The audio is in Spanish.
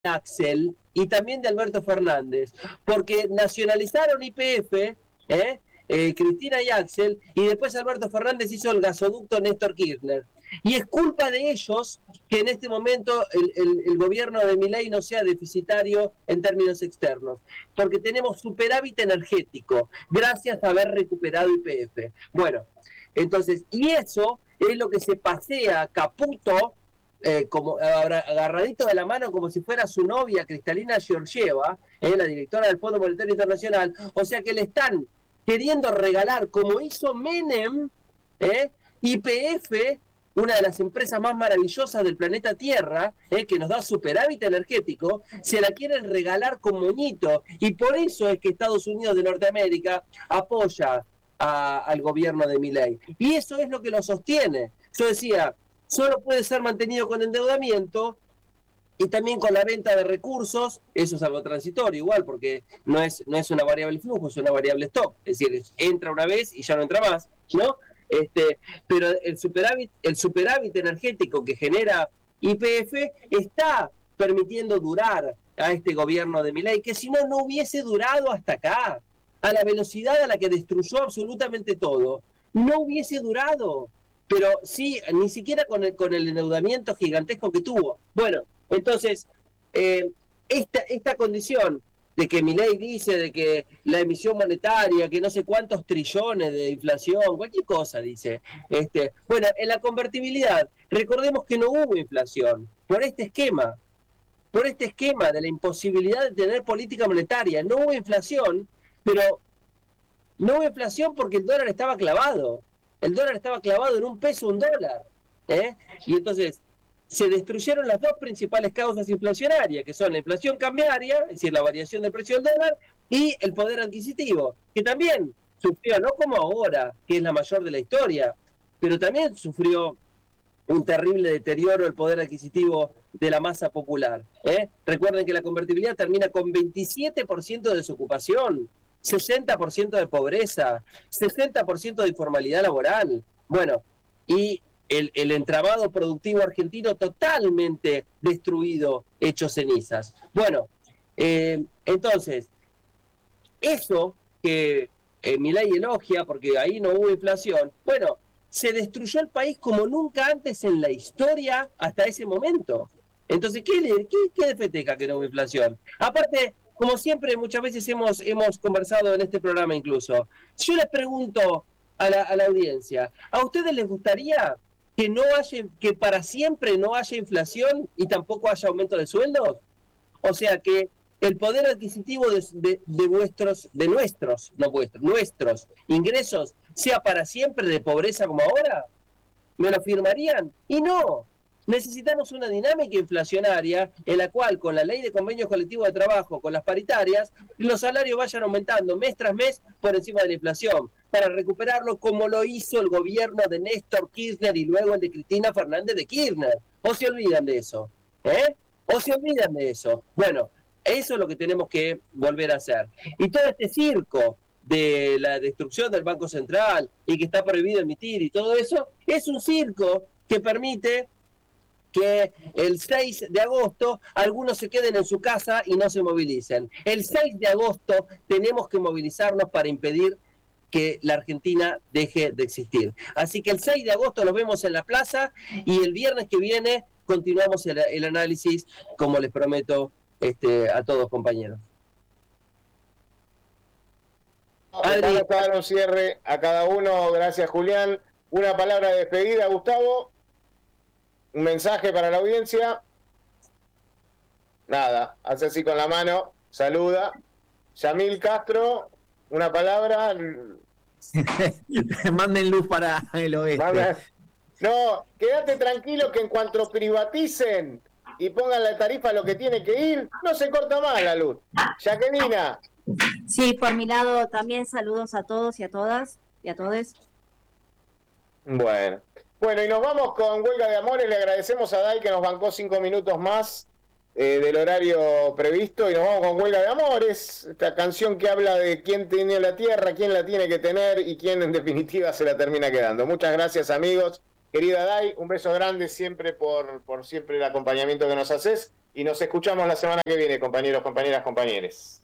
Axel y también de Alberto Fernández, porque nacionalizaron YPF, Cristina y Axel, y después Alberto Fernández hizo el gasoducto Néstor Kirchner. Y es culpa de ellos que en este momento el gobierno de Milei no sea deficitario en términos externos, porque tenemos superávit energético, gracias a haber recuperado YPF. Bueno, entonces, y eso es lo que se pasea Caputo, como agarradito de la mano como si fuera su novia Cristalina Georgieva, la directora del Fondo Monetario Internacional. O sea que le están queriendo regalar, como hizo Menem, YPF, una de las empresas más maravillosas del planeta Tierra, que nos da superávit energético, se la quieren regalar con moñito. Y por eso es que Estados Unidos de Norteamérica apoya al gobierno de Milei. Y eso es lo que lo sostiene. Yo decía, solo puede ser mantenido con endeudamiento y también con la venta de recursos. Eso es algo transitorio igual, porque no es una variable flujo, es una variable stock. Es decir, entra una vez y ya no entra más, ¿no? Pero el superávit energético que genera YPF está permitiendo durar a este gobierno de Milei, que si no, no hubiese durado hasta acá, a la velocidad a la que destruyó absolutamente todo, no hubiese durado. Pero sí, ni siquiera con el endeudamiento gigantesco que tuvo. Bueno, entonces, esta condición de que Milei dice de que la emisión monetaria, que no sé cuántos trillones de inflación, cualquier cosa dice. Bueno, en la convertibilidad, recordemos que no hubo inflación por este esquema de la imposibilidad de tener política monetaria. No hubo inflación, pero no hubo inflación porque el dólar estaba clavado. El dólar estaba clavado en $1, $1. Y entonces se destruyeron las dos principales causas inflacionarias, que son la inflación cambiaria, es decir, la variación del precio del dólar, y el poder adquisitivo, que también sufrió, no como ahora, que es la mayor de la historia, pero también sufrió un terrible deterioro del poder adquisitivo de la masa popular. Recuerden que la convertibilidad termina con 27% de desocupación, 60% de pobreza, 60% de informalidad laboral. Bueno, y el entramado productivo argentino totalmente destruido, hecho cenizas. Bueno, entonces, eso que Milei elogia, porque ahí no hubo inflación, bueno, se destruyó el país como nunca antes en la historia hasta ese momento. Entonces, ¿qué defeteca que no hubo inflación? Aparte, como siempre, muchas veces hemos conversado en este programa incluso, yo les pregunto a la audiencia, ¿a ustedes les gustaría que para siempre no haya inflación y tampoco haya aumento de sueldos? O sea, que el poder adquisitivo nuestros ingresos sea para siempre de pobreza como ahora. ¿Me lo firmarían? Y no. Necesitamos una dinámica inflacionaria en la cual, con la ley de convenios colectivos de trabajo, con las paritarias, los salarios vayan aumentando mes tras mes por encima de la inflación, para recuperarlo como lo hizo el gobierno de Néstor Kirchner y luego el de Cristina Fernández de Kirchner. ¿O se olvidan de eso? ¿O se olvidan de eso? Bueno, eso es lo que tenemos que volver a hacer. Y todo este circo de la destrucción del Banco Central y que está prohibido emitir y todo eso, es un circo que permite que el 6 de agosto algunos se queden en su casa y no se movilicen. El 6 de agosto tenemos que movilizarnos para impedir que la Argentina deje de existir. Así que el 6 de agosto nos vemos en la plaza y el viernes que viene continuamos el análisis, como les prometo a todos, compañeros. Vamos a dar un cierre a cada uno. Gracias, Julián. Una palabra de despedida, Gustavo. Un mensaje para la audiencia. Nada, hace así con la mano, saluda. Yamil Castro, una palabra. Manden luz para el oeste. No, quédate tranquilo que en cuanto privaticen y pongan la tarifa a lo que tiene que ir, no se corta más la luz. Jacquelina. Sí, por mi lado también saludos a todos y a todas y a todes. Bueno, y nos vamos con Huelga de Amores. Le agradecemos a Dai que nos bancó 5 minutos más del horario previsto y nos vamos con Huelga de Amores, esta canción que habla de quién tiene la tierra, quién la tiene que tener y quién en definitiva se la termina quedando. Muchas gracias, amigos. Querida Dai, un beso grande siempre por siempre el acompañamiento que nos haces. y nos escuchamos la semana que viene, compañeros, compañeras, compañeres.